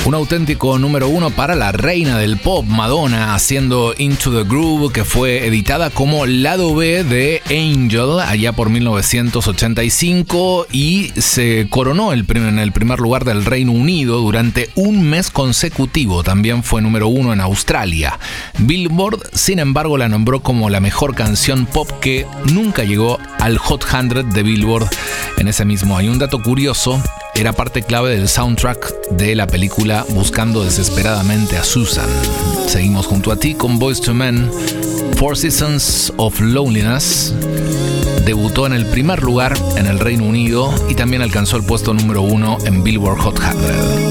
Un auténtico número 1 para la reina del pop, Madonna, haciendo Into the Groove, que fue editada como lado B de Angel allá por 1985 y se coronó en el primer lugar del Reino Unido durante un mes consecutivo. También fue número 1 en Australia. Billboard, sin embargo, la nombró como la mejor canción pop que nunca llegó al Hot 100 de Billboard en ese mismo año. Un dato curioso: era parte clave del soundtrack de la película Buscando desesperadamente a Susan. Seguimos junto a ti con Boyz II Men. Four Seasons of Loneliness debutó en el primer lugar en el Reino Unido y también alcanzó el puesto número 1 en Billboard Hot 100.